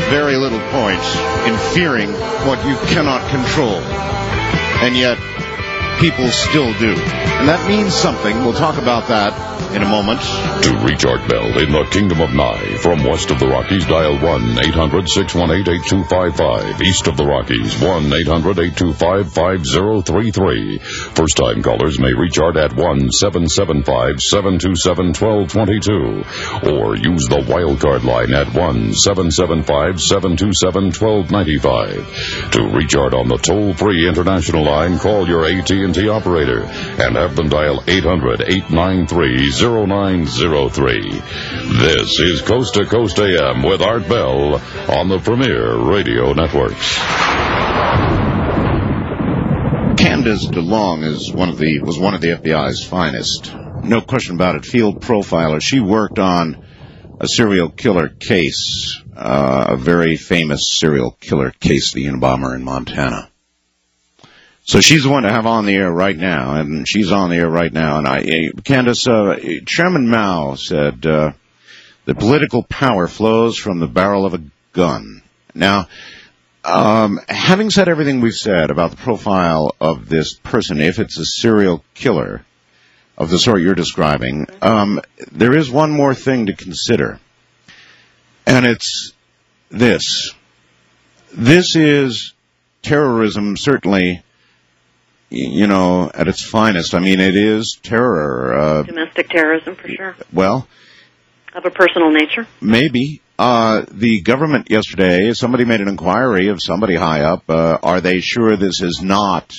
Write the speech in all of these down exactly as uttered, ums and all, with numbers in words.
very little point in fearing what you cannot control. And yet, people still do. And that means something. We'll talk about that in a moment. To reach Art Bell in the Kingdom of Nye, from west of the Rockies, dial one eight hundred six one eight eight two five five. East of the Rockies, one eight hundred eight two five five zero three three. First-time callers may reach Art at one seven seven five seven two seven one two two two. Or use the wildcard line at one seven seven five seven two seven one two nine five. To reach Art on the toll-free international line, call your A T and T operator and have them dial eight hundred eight nine three zero nine zero three. This is Coast to Coast A M with Art Bell on the Premier Radio Network. Candace DeLong is one of the was one of the F B I's finest. No question about it. Field profiler. She worked on a serial killer case, uh, a very famous serial killer case, the Unabomber in Montana. So she's the one to have on the air right now, and she's on the air right now. And I, Candace, uh, Chairman Mao said uh, the political power flows from the barrel of a gun. Now, um, having said everything we've said about the profile of this person, if it's a serial killer of the sort you're describing, um, there is one more thing to consider, and it's this. This is terrorism, certainly, you know, at its finest. I mean, it is terror. Uh, Domestic terrorism, for sure. Well, of a personal nature? Maybe. Uh, the government yesterday, somebody made an inquiry of somebody high up. Uh, are they sure this is not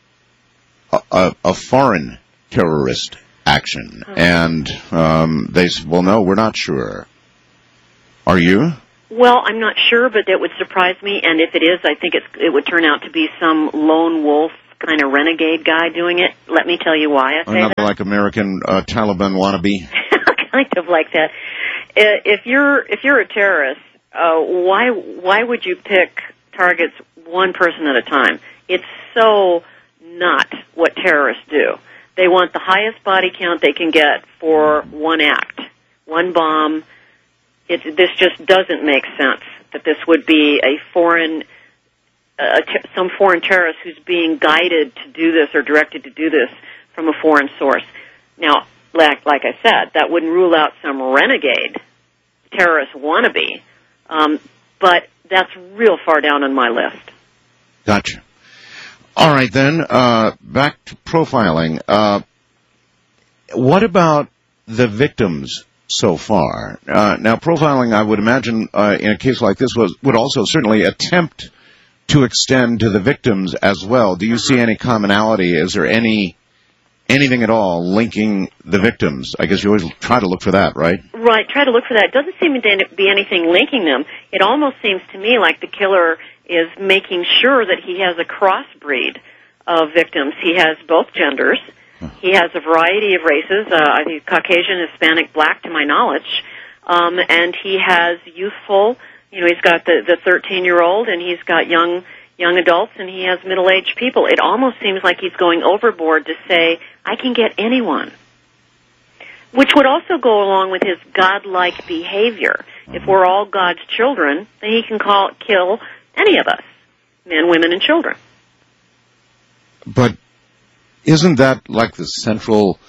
a, a, a foreign terrorist action? Oh. And um, they said, well, no, we're not sure. Are you? Well, I'm not sure, but that would surprise me. And if it is, I think it's, it would turn out to be some lone wolf kind of renegade guy doing it. Let me tell you why I say Another that. Like American uh, Taliban wannabe. Kind of like that. If you're if you're a terrorist, uh, why why would you pick targets one person at a time? It's so not what terrorists do. They want the highest body count they can get for one act, one bomb. It, this just doesn't make sense that this would be a foreign. Uh, t- some foreign terrorist who's being guided to do this or directed to do this from a foreign source. Now, like, like I said, that wouldn't rule out some renegade terrorist wannabe, um, but that's real far down on my list. Gotcha. All right, then, uh, back to profiling. Uh, what about the victims so far? Uh, now, profiling, I would imagine, uh, in a case like this, was would also certainly attempt to extend to the victims as well. Do you see any commonality? Is there any anything at all linking the victims? I guess you always try to look for that, right? Right, try to look for that. It doesn't seem to be anything linking them. It almost seems to me like the killer is making sure that he has a crossbreed of victims. He has both genders. He has a variety of races, uh, I think Caucasian, Hispanic, Black, to my knowledge. Um, and he has youthful. You know, he's got the the thirteen-year-old, and he's got young young adults, and he has middle-aged people. It almost seems like he's going overboard to say, I can get anyone, which would also go along with his godlike behavior. If we're all God's children, then he can call kill any of us, men, women, and children. But isn't that like the central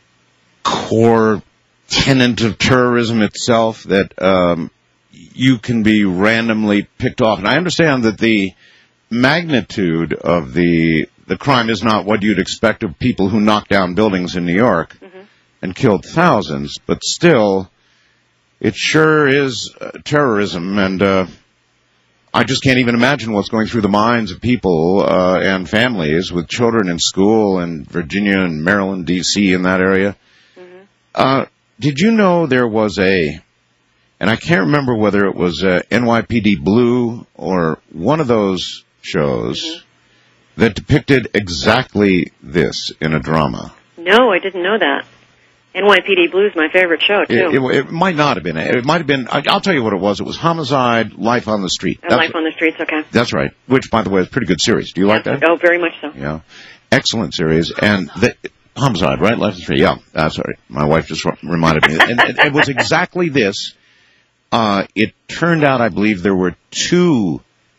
core tenet of terrorism itself, that um you can be randomly picked off? And I understand that the magnitude of the the crime is not what you'd expect of people who knocked down buildings in New York mm-hmm. and killed thousands, but still, it sure is uh, terrorism, and uh, I just can't even imagine what's going through the minds of people uh, and families with children in school in Virginia and Maryland, D C, in that area. Mm-hmm. Uh, did you know there was a... And I can't remember whether it was uh, N Y P D Blue or one of those shows mm-hmm. that depicted exactly this in a drama. No, I didn't know that. N Y P D Blue is my favorite show, too. It, it, it might not have been. It might have been. I, I'll tell you what it was. It was Homicide, Life on the Street. Oh, Life on the Streets, okay. That's right. Which, by the way, is a pretty good series. Do you yeah, like that? Oh, very much so. Yeah. Excellent series. And the, Homicide, right? Life on the Street. Yeah. That's right. My wife just reminded me. And it, it was exactly this. uh, it turned out, I believe, there were two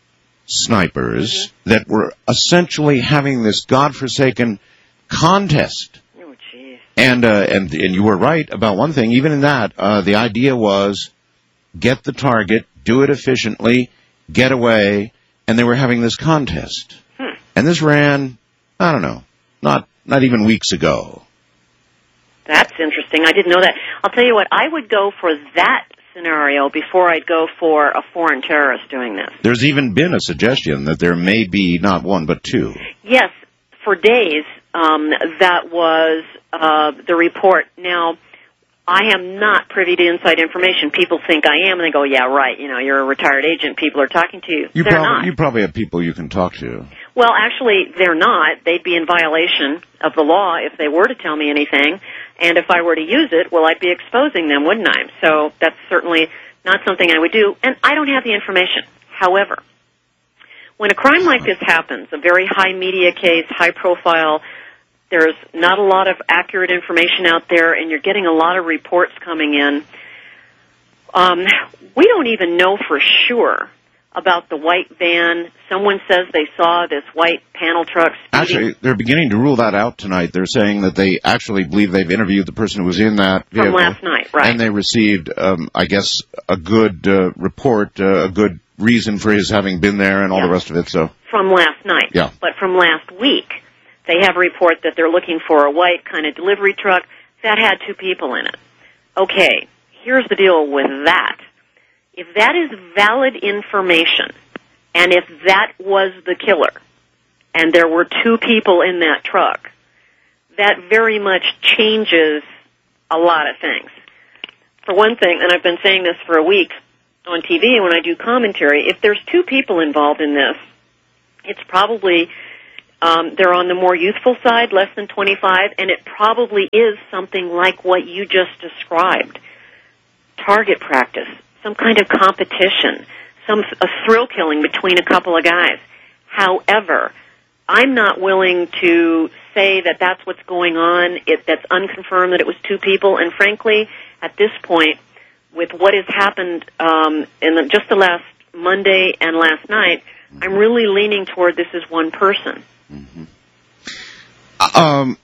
snipers mm-hmm. that were essentially having this godforsaken contest. Oh, jeez. And, uh, and, and you were right about one thing. Even in that, uh, the idea was get the target, do it efficiently, get away, and they were having this contest. Hmm. And this ran, I don't know, not, not even weeks ago. That's interesting. I didn't know that. I'll tell you what, I would go for that scenario before I'd go for a foreign terrorist doing this. There's even been a suggestion that there may be not one but two. Yes, for days, um, that was uh, the report. Now, I am not privy to inside information. People think I am, and they go, yeah, right, you know, you're a retired agent, people are talking to you. You, they're prob- not. you probably have people you can talk to. Well, actually, they're not. They'd be in violation of the law if they were to tell me anything. And if I were to use it, well, I'd be exposing them, wouldn't I? So that's certainly not something I would do. And I don't have the information. However, when a crime like this happens, a very high media case, high profile, there's not a lot of accurate information out there, and you're getting a lot of reports coming in. Um, we don't even know for sure about the white van. Someone says they saw this white panel truck speeding. Actually, they're beginning to rule that out tonight. They're saying that they actually believe they've interviewed the person who was in that vehicle. From last night, right. And they received, um, I guess, a good uh, report, uh, a good reason for his having been there and all yeah. the rest of it. So From last night. Yeah. But from last week, they have a report that they're looking for a white kind of delivery truck that had two people in it. Okay, here's the deal with that. If that is valid information, and if that was the killer, and there were two people in that truck, that very much changes a lot of things. For one thing, and I've been saying this for a week on T V when I do commentary, if there's two people involved in this, it's probably, um, they're on the more youthful side, less than twenty-five, and it probably is something like what you just described. Target practice. Some kind of competition, some a thrill killing between a couple of guys. However, I'm not willing to say that that's what's going on. It, that's unconfirmed that it was two people. And frankly, at this point, with what has happened um, in the, just the last Monday and last night, I'm really leaning toward this is one person. Mm-hmm. Um,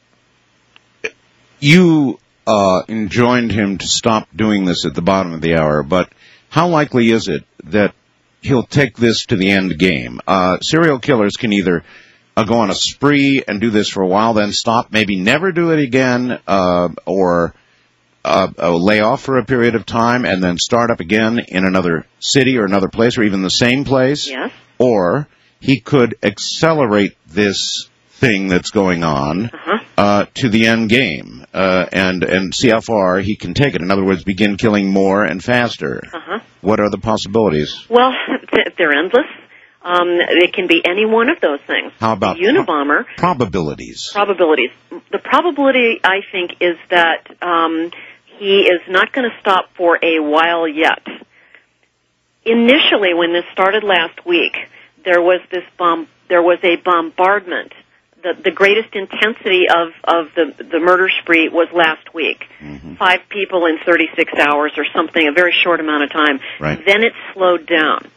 you uh, enjoined him to stop doing this at the bottom of the hour, but how likely is it that he'll take this to the end game? Uh, serial killers can either uh, go on a spree and do this for a while, then stop, maybe never do it again, uh, or uh, uh, lay off for a period of time and then start up again in another city or another place or even the same place. Yes. Or he could accelerate this thing that's going on uh-huh. uh, to the end game uh, and and see how far he can take it. In other words, begin killing more and faster. Uh-huh. What are the possibilities? Well, they're endless. Um, it can be any one of those things. How about the Unabomber? Pro- probabilities. Probabilities. The probability, I think, is that um, he is not going to stop for a while yet. Initially, when this started last week, there was this bomb. There was a bombardment. The, the greatest intensity of, of the, the murder spree was last week. Mm-hmm. Five people in thirty-six hours or something, a very short amount of time. Right. Then it slowed down.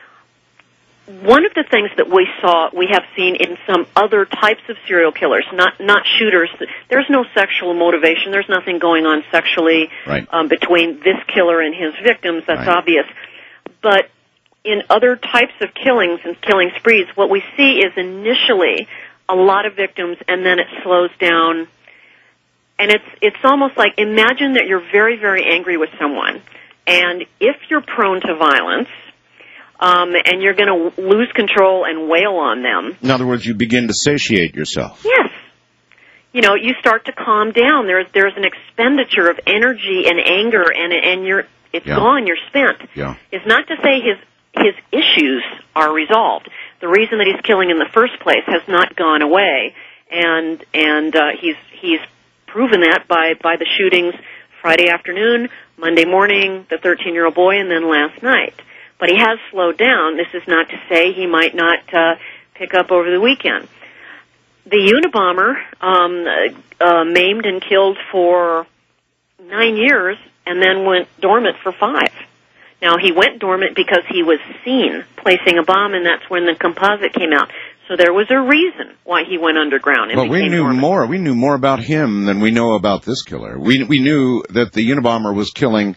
One of the things that we saw, we have seen in some other types of serial killers, not not shooters, there's no sexual motivation. There's nothing going on sexually right. um, between this killer and his victims. That's right. obvious. But in other types of killings and killing sprees, what we see is initially a lot of victims, and then it slows down. And it's it's almost like, imagine that you're very, very angry with someone, and if you're prone to violence, um, and you're going to lose control and wail on them. In other words, you begin to satiate yourself. Yes. You know, you start to calm down. There's there's an expenditure of energy and anger, and and you're it's yeah. gone. You're spent. Yeah. It's not to say his his issues are resolved. The reason that he's killing in the first place has not gone away, and and uh, he's he's proven that by by the shootings Friday afternoon, Monday morning, the thirteen-year-old boy, and then last night. But he has slowed down. This is not to say he might not uh, pick up over the weekend. The Unabomber um, uh, maimed and killed for nine years and then went dormant for five. Now, he went dormant because he was seen placing a bomb, and that's when the composite came out. So there was a reason why he went underground and But we became knew dormant. more. We knew more about him than we know about this killer. We we knew that the Unabomber was killing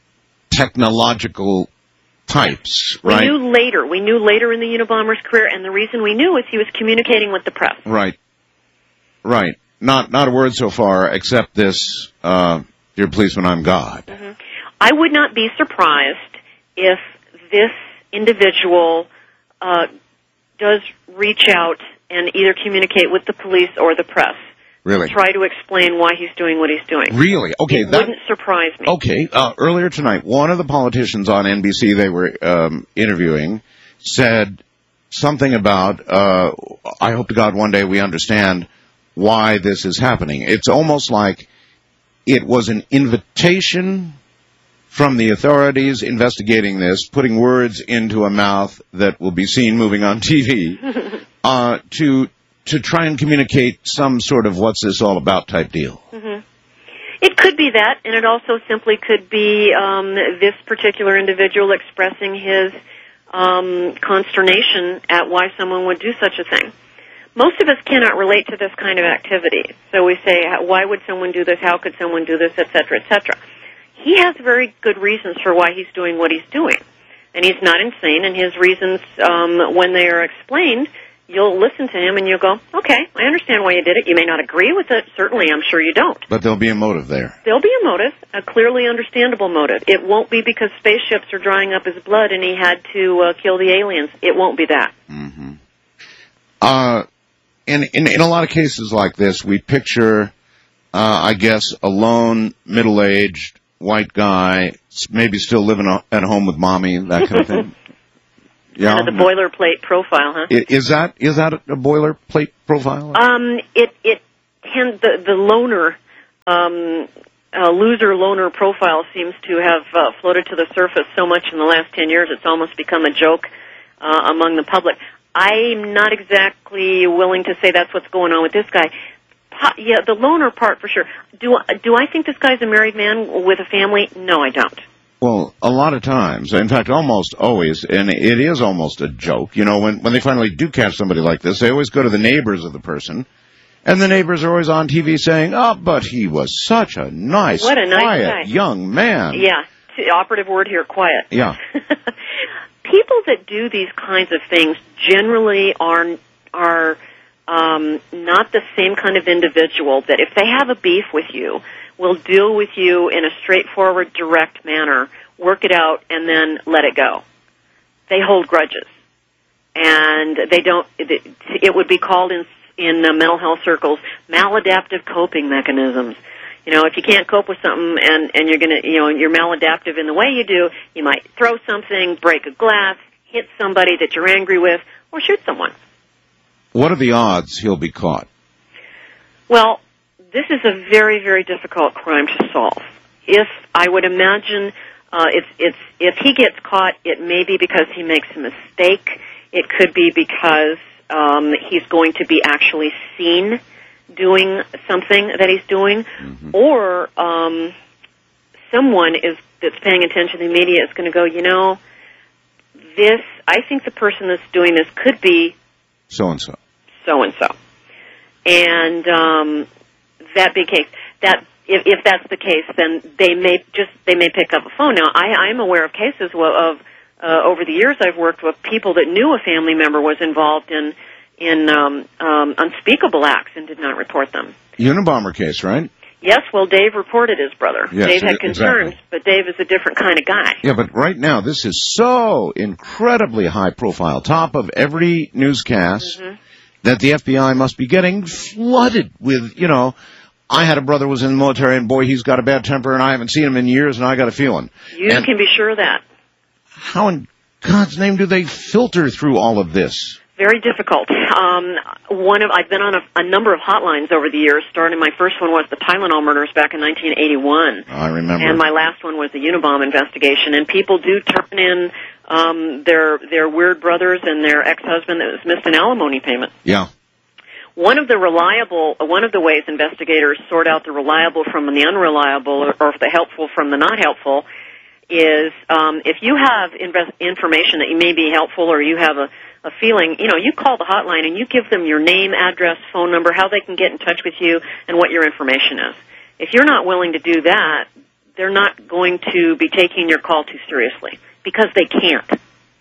technological types, We right? knew later. We knew later in the Unabomber's career, and the reason we knew is he was communicating with the press. Right. Right. Not not a word so far, except this, uh, dear policeman, I'm God. Mm-hmm. I would not be surprised if this individual uh, does reach out and either communicate with the police or the press. Really? Try to explain why he's doing what he's doing. Really? Okay. It that, wouldn't surprise me. Okay. Uh, earlier tonight, one of the politicians on N B C they were um, interviewing said something about, uh, I hope to God one day we understand why this is happening. It's almost like it was an invitation from the authorities investigating this, putting words into a mouth that will be seen moving on T V, uh, to to try and communicate some sort of what's this all about type deal. Mm-hmm. It could be that, and it also simply could be um, this particular individual expressing his um, consternation at why someone would do such a thing. Most of us cannot relate to this kind of activity. So we say, why would someone do this? How could someone do this? Et cetera, et cetera. He has very good reasons for why he's doing what he's doing. And he's not insane, and his reasons, um, when they are explained, you'll listen to him and you'll go, okay, I understand why you did it. You may not agree with it. Certainly, I'm sure you don't. But there'll be a motive there. There'll be a motive, a clearly understandable motive. It won't be because spaceships are drying up his blood and he had to uh, kill the aliens. It won't be that. Mm-hmm. Uh, in, in, in a lot of cases like this, we picture, uh, I guess, a lone, middle-aged, white guy, maybe still living at home with mommy, that kind of thing. Yeah. Kind of the boilerplate profile, huh? Is that is that a boilerplate profile? Um, it it tends the the loner, um, uh, loser loner profile seems to have uh, floated to the surface so much in the last ten years. It's almost become a joke uh, among the public. I'm not exactly willing to say that's what's going on with this guy. Po- yeah, the loner part for sure. Do do I think this guy's a married man with a family? No, I don't. Well, a lot of times, in fact, almost always, and it is almost a joke, you know, when, when they finally do catch somebody like this, they always go to the neighbors of the person, and the neighbors are always on T V saying, oh, but he was such a nice, what a nice quiet guy. young man. Yeah, the operative word here, quiet. Yeah. People that do these kinds of things generally are, are um, not the same kind of individual that if they have a beef with you, will deal with you in a straightforward, direct manner, work it out, and then let it go. They hold grudges. And they don't, it, it would be called in, in uh, mental health circles, maladaptive coping mechanisms. You know, if you can't cope with something and, and you're gonna, you know, you're maladaptive in the way you do, you might throw something, break a glass, hit somebody that you're angry with, or shoot someone. What are the odds he'll be caught? Well, this is a very, very difficult crime to solve. If I would imagine, uh, it's, it's, if he gets caught, it may be because he makes a mistake. It could be because um, he's going to be actually seen doing something that he's doing, mm-hmm. or um, someone is that's paying attention to the media is going to go, you know, this. I think the person that's doing this could be so and so, so and so, and. Um, That be case. That if, if that's the case, then they may just they may pick up a phone. Now, I, I'm aware of cases of uh, over the years I've worked with people that knew a family member was involved in in um, um, unspeakable acts and did not report them. Unabomber case, right? Yes. Well, Dave reported his brother. Yes, Dave had concerns, exactly. but Dave is a different kind of guy. Yeah, but right now this is so incredibly high profile, top of every newscast, mm-hmm. that the F B I must be getting flooded with, you know. I had a brother who was in the military, and boy, he's got a bad temper, and I haven't seen him in years, and I got a feeling. You and can be sure of that. How in God's name do they filter through all of this? Very difficult. Um, one of I've been on a, a number of hotlines over the years. Starting, my first one was the Tylenol murders back in nineteen eighty-one. I remember. And my last one was the Unabomber investigation. And people do turn in um, their their weird brothers and their ex-husband that was missed an alimony payment. Yeah. One of the reliable, one of the ways investigators sort out the reliable from the unreliable, or, or the helpful from the not helpful, is um, if you have invest- information that you may be helpful or you have a, a feeling, you know, you call the hotline and you give them your name, address, phone number, how they can get in touch with you, and what your information is. If you're not willing to do that, they're not going to be taking your call too seriously because they can't.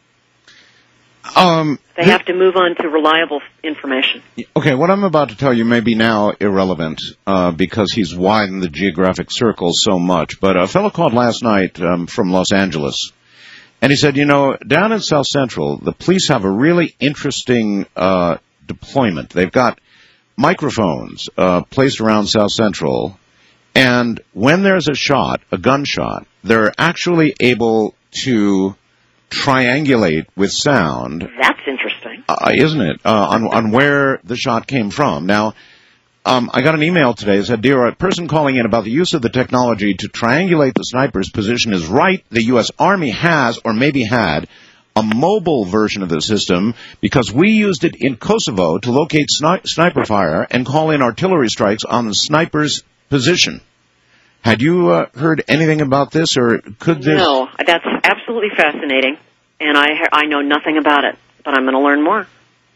Um, they have to move on to reliable information. Okay, what I'm about to tell you may be now irrelevant uh, because he's widened the geographic circle so much. But a fellow called last night um, from Los Angeles, and he said, you know, down in South Central, the police have a really interesting uh, deployment. They've got microphones uh, placed around South Central, and when there's a shot, a gunshot, they're actually able to triangulate with sound. That's interesting. Uh, isn't it? Uh, on, on where the shot came from. Now, um, I got an email today that said, dear, a person calling in about the use of the technology to triangulate the sniper's position is right. The U S Army has, or maybe had, a mobile version of the system because we used it in Kosovo to locate sni- sniper fire and call in artillery strikes on the sniper's position. Had you uh, heard anything about this, or could this... No, that's absolutely fascinating, and I I know nothing about it, but I'm going to learn more.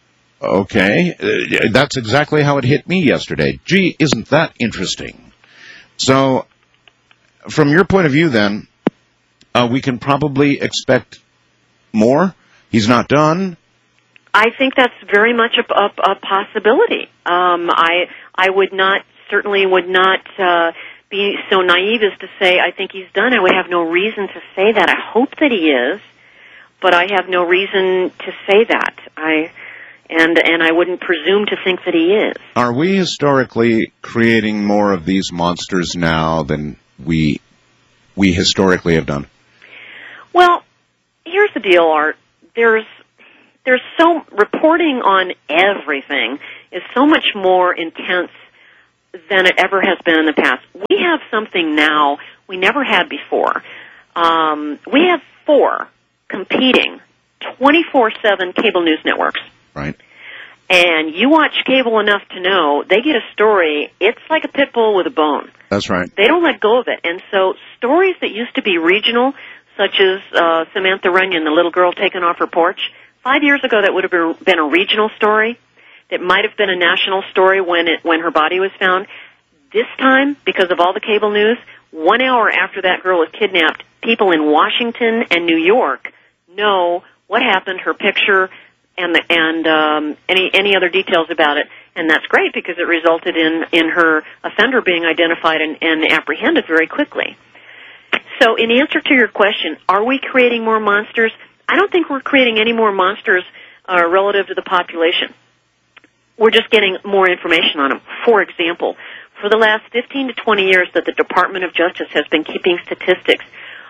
Okay, uh, that's exactly how it hit me yesterday. Gee, isn't that interesting? So, from your point of view, then, uh, we can probably expect more? He's not done? I think that's very much a, a, a possibility. Um, I I would not, certainly would not... Uh, be so naive as to say, I think he's done. I would have no reason to say that. I hope that he is, but I have no reason to say that. I and and I wouldn't presume to think that he is. Are we historically creating more of these monsters now than we we historically have done? Well, here's the deal, Art. There's there's so reporting on everything is so much more intense than it ever has been in the past. We have something now we never had before. Um, we have four competing twenty-four seven cable news networks. Right. And you watch cable enough to know they get a story, it's like a pit bull with a bone. That's right. They don't let go of it. And so stories that used to be regional, such as uh, Samantha Runyon, the little girl taken off her porch, five years ago that would have been a regional story. It might have been a national story when it when her body was found. This time, because of all the cable news, one hour after that girl was kidnapped, people in Washington and New York know what happened, her picture, and the, and um, any any other details about it. And that's great because it resulted in, in her offender being identified and, and apprehended very quickly. So in answer to your question, are we creating more monsters? I don't think we're creating any more monsters uh, relative to the population. We're just getting more information on them. For example, for the last fifteen to twenty years that the Department of Justice has been keeping statistics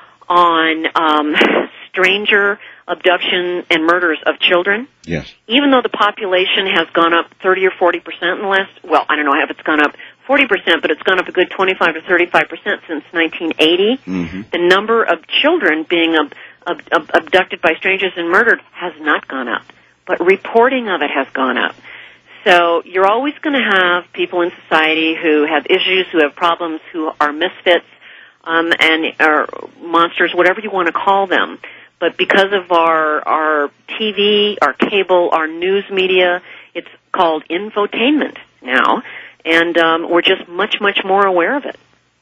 on um, stranger abduction and murders of children. Yes. Even though the population has gone up thirty or forty percent in the last, well, I don't know if it's gone up forty percent, but it's gone up a good twenty-five to thirty-five percent since nineteen eighty. Mm-hmm. The number of children being ab- ab- ab- abducted by strangers and murdered has not gone up, but reporting of it has gone up. So you're always going to have people in society who have issues, who have problems, who are misfits, um, and are monsters, whatever you want to call them. But because of our our T V, our cable, our news media, it's called infotainment now, and um, we're just much, much more aware of it.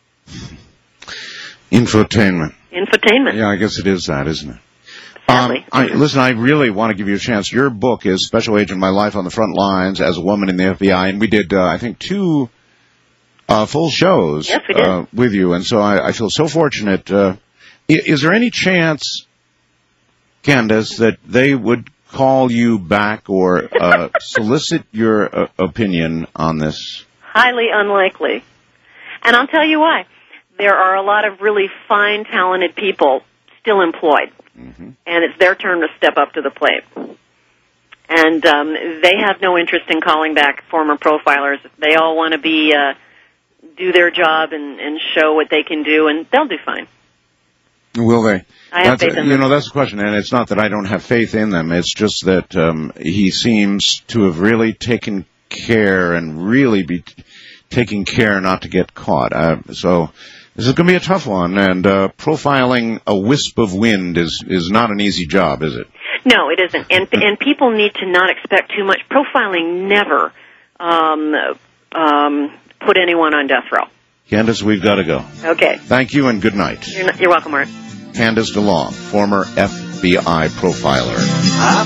Infotainment. Infotainment. Yeah, I guess it is that, isn't it? Um, I, listen, I really want to give you a chance. Your book is Special Agent My Life on the Front Lines as a Woman in the F B I, and we did, uh, I think, two uh, full shows yes, we did. Uh, with you, and so I, I feel so fortunate. Uh, is, is there any chance, Candace, that they would call you back or uh, solicit your uh, opinion on this? Highly unlikely. And I'll tell you why. There are a lot of really fine, talented people still employed. Mm-hmm. And it's their turn to step up to the plate. And um, they have no interest in calling back former profilers. They all want to be uh, do their job and, and show what they can do, and they'll do fine. Will they? I have that's faith a, in you them. know, that's the question, and it's not that I don't have faith in them. It's just that um, he seems to have really taken care and really be t- taking care not to get caught. Uh, so This is going to be a tough one, and uh, profiling a wisp of wind is, is not an easy job, is it? No, it isn't. And and people need to not expect too much. Profiling never um, um, put anyone on death row. Candace, we've got to go. Okay. Thank you and good night. You're, not, you're welcome, Art. Candace DeLong, former F B I profiler.